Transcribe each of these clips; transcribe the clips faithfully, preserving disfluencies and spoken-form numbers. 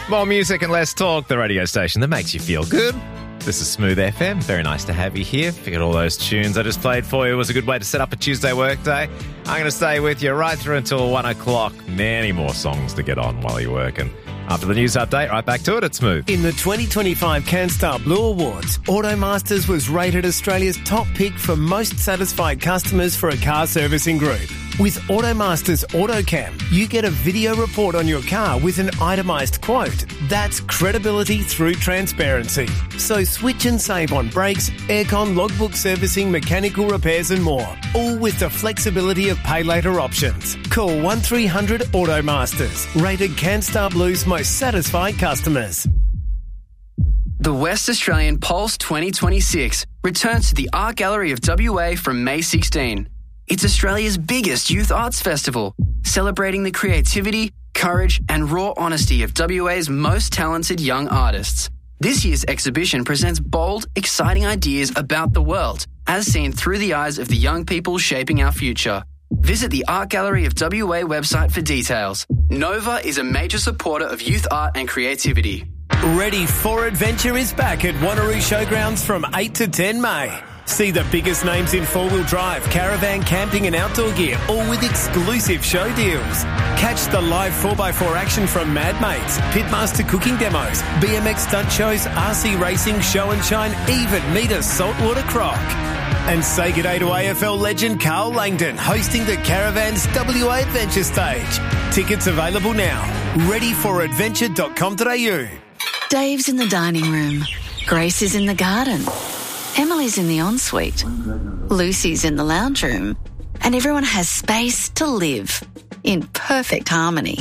More music and less talk, the radio station that makes you feel good. This is Smooth F M. Very nice to have you here. Figured all those tunes I just played for you was a good way to set up a Tuesday workday. I'm going to stay with you right through until one o'clock. Many more songs to get on while you're working. After the news update, right back to it, it's Smooth. In the twenty twenty-five CanStar Blue Awards, Automasters was rated Australia's top pick for most satisfied customers for a car servicing group. With Automasters AutoCam, you get a video report on your car with an itemised quote. That's credibility through transparency. So switch and save on brakes, aircon, logbook servicing, mechanical repairs and more. All with the flexibility of pay later options. Call one three hundred Automasters. Rated CanStar Blue's most satisfied customers. The West Australian Pulse twenty twenty-six returns to the Art Gallery of W A from May sixteenth. It's Australia's biggest youth arts festival, celebrating the creativity, courage and raw honesty of W A's most talented young artists. This year's exhibition presents bold, exciting ideas about the world, as seen through the eyes of the young people shaping our future. Visit the Art Gallery of W A website for details. Nova is a major supporter of youth art and creativity. Ready for Adventure is back at Wanneroo Showgrounds from eight to ten May. See the biggest names in four-wheel drive, caravan, camping and outdoor gear, all with exclusive show deals. Catch the live four by four action from Mad Mates, Pitmaster cooking demos, B M X stunt shows, R C racing, show and shine, even meet a saltwater croc. And say g'day to A F L legend Carl Langdon, hosting the Caravan's W A Adventure Stage. Tickets available now. ready for adventure dot com dot a u. Dave's in the dining room. Grace is in the garden. Emily's in the ensuite. Lucy's in the lounge room. And everyone has space to live in perfect harmony.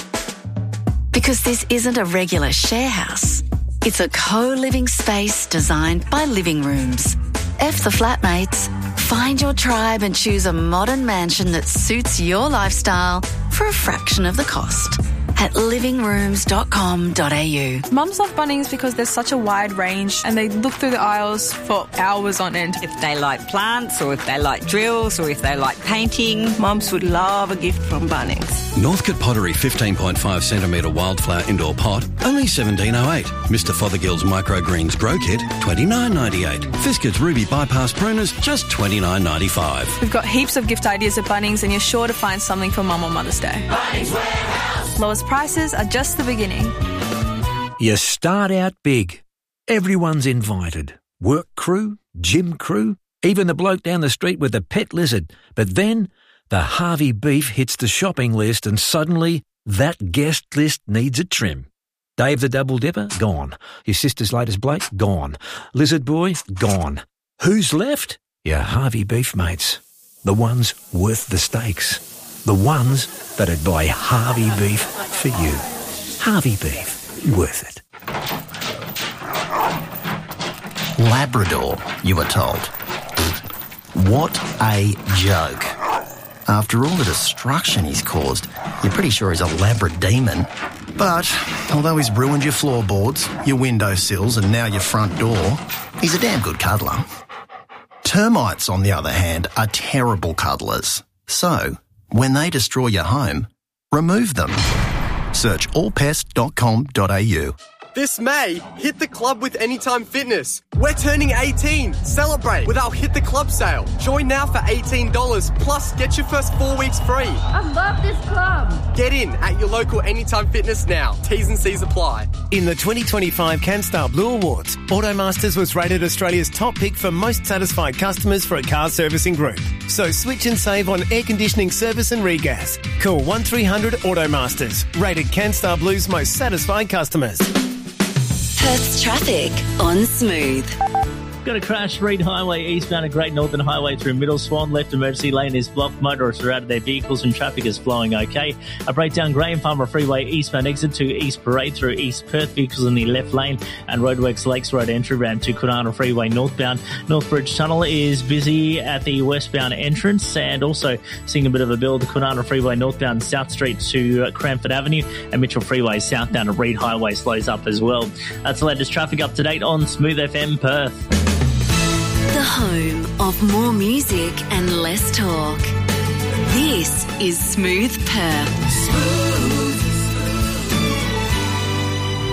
Because this isn't a regular share house. It's a co-living space designed by Living Rooms. F the flatmates. Find your tribe and choose a modern mansion that suits your lifestyle for a fraction of the cost at living rooms dot com dot a u. Mums love Bunnings because there's such a wide range and they look through the aisles for hours on end. If they like plants or if they like drills or if they like painting, mums would love a gift from Bunnings. Northcote Pottery fifteen point five centimetre wildflower indoor pot, only seventeen oh eight. Mister Fothergill's Microgreens Grow Kit, twenty-nine ninety-eight. Fiskard's Ruby Bypass Pruners, just twenty-nine ninety-five. We've got heaps of gift ideas at Bunnings and you're sure to find something for Mum on Mother's Day. Bunnings Warehouse. Lowest prices are just the beginning. You start out big. Everyone's invited. Work crew, gym crew, even the bloke down the street with the pet lizard. But then the Harvey beef hits the shopping list and suddenly that guest list needs a trim. Dave the Double Dipper? Gone. Your sister's latest Blake? Gone. Lizard Boy? Gone. Who's left? Your Harvey beef mates. The ones worth the stakes. The ones that'd buy Harvey beef for you. Harvey beef. Worth it. Labrador, you were told. What a joke. After all the destruction he's caused, you're pretty sure he's a Labra demon. But, although he's ruined your floorboards, your windowsills and now your front door, he's a damn good cuddler. Termites, on the other hand, are terrible cuddlers. So, when they destroy your home, remove them. Search all pest dot com dot a u. This May, hit the club with Anytime Fitness. We're turning eighteen. Celebrate with our Hit the Club sale. Join now for eighteen dollars, plus get your first four weeks free. I love this club. Get in at your local Anytime Fitness now. T's and C's apply. In the twenty twenty-five CanStar Blue Awards, Automasters was rated Australia's top pick for most satisfied customers for a car servicing group. So switch and save on air conditioning service and regas. Call one three hundred Automasters. Rated CanStar Blue's most satisfied customers. Perth's traffic on Smooth. Got a crash, Reid Highway eastbound at Great Northern Highway through Middle Swan. Left emergency lane is blocked. Motorists are out of their vehicles and traffic is flowing okay. A breakdown Graham Farmer Freeway eastbound exit to East Parade through East Perth. Vehicles in the left lane and Roadworks Lakes Road entry ramp to Kunana Freeway northbound. Northbridge Tunnel is busy at the westbound entrance and also seeing a bit of a build. Kunana Freeway northbound South Street to Cranford Avenue and Mitchell Freeway southbound at Reid Highway slows up as well. That's the latest traffic up to date on Smooth F M Perth. The home of more music and less talk. This is Smooth Perth. Smooth.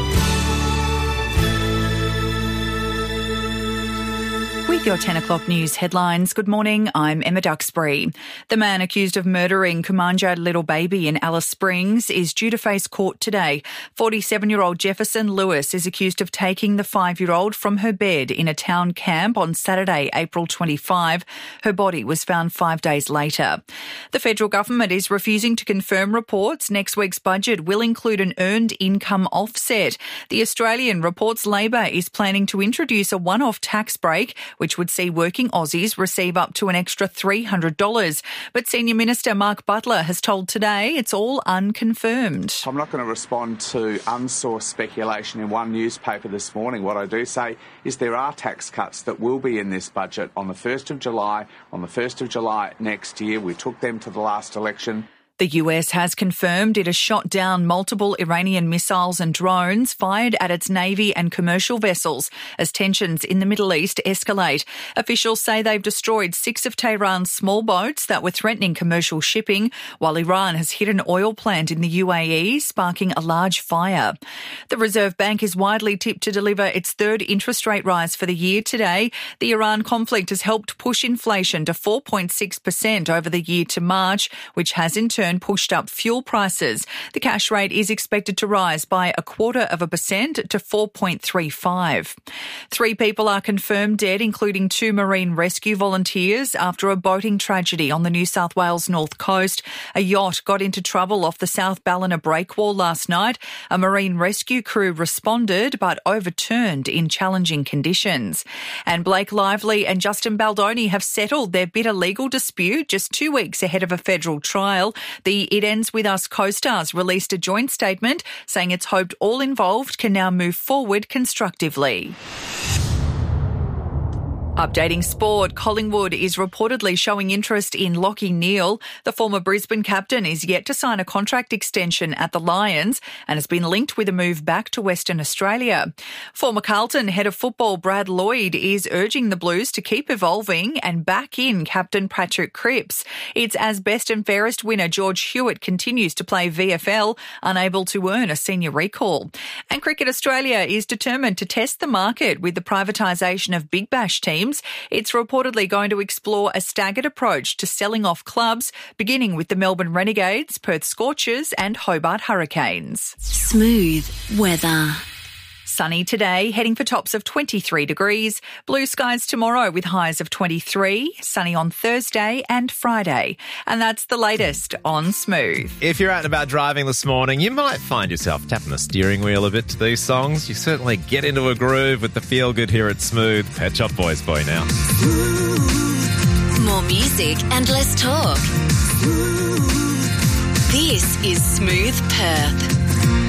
With your ten o'clock news headlines, good morning, I'm Emma Duxbury. The man accused of murdering Kumanjat Little Baby in Alice Springs is due to face court today. forty-seven-year-old Jefferson Lewis is accused of taking the five-year-old from her bed in a town camp on Saturday, April twenty-fifth. Her body was found five days later. The federal government is refusing to confirm reports next week's budget will include an earned income offset. The Australian reports Labor is planning to introduce a one-off tax break, which would see working Aussies receive up to an extra three hundred dollars. But Senior Minister Mark Butler has told Today it's all unconfirmed. I'm not going to respond to unsourced speculation in one newspaper this morning. What I do say is there are tax cuts that will be in this budget on the first of July, on the first of July next year. We took them to the last election. The U S has confirmed it has shot down multiple Iranian missiles and drones fired at its Navy and commercial vessels as tensions in the Middle East escalate. Officials say they've destroyed six of Tehran's small boats that were threatening commercial shipping, while Iran has hit an oil plant in the U A E, sparking a large fire. The Reserve Bank is widely tipped to deliver its third interest rate rise for the year today. The Iran conflict has helped push inflation to four point six percent over the year to March, which has in turn pushed up fuel prices. The cash rate is expected to rise by a quarter of a percent to four point three five. Three people are confirmed dead, including two marine rescue volunteers, after a boating tragedy on the New South Wales north coast. A yacht got into trouble off the South Ballina breakwall last night. A marine rescue crew responded but overturned in challenging conditions. And Blake Lively and Justin Baldoni have settled their bitter legal dispute just two weeks ahead of a federal trial. The It Ends With Us co-stars released a joint statement saying it's hoped all involved can now move forward constructively. Updating sport, Collingwood is reportedly showing interest in Lachie Neale. The former Brisbane captain is yet to sign a contract extension at the Lions and has been linked with a move back to Western Australia. Former Carlton head of football Brad Lloyd is urging the Blues to keep evolving and back in captain Patrick Cripps. It's as best and fairest winner George Hewitt continues to play V F L, unable to earn a senior recall. And Cricket Australia is determined to test the market with the privatisation of Big Bash teams. It's reportedly going to explore a staggered approach to selling off clubs, beginning with the Melbourne Renegades, Perth Scorchers and Hobart Hurricanes. Smooth weather. Sunny today, heading for tops of twenty-three degrees. Blue skies tomorrow with highs of twenty-three. Sunny on Thursday and Friday. And that's the latest on Smooth. If you're out and about driving this morning, you might find yourself tapping the steering wheel a bit to these songs. You certainly get into a groove with the feel-good here at Smooth. Pet Shop Boys for you now. More music and less talk. This is Smooth Perth.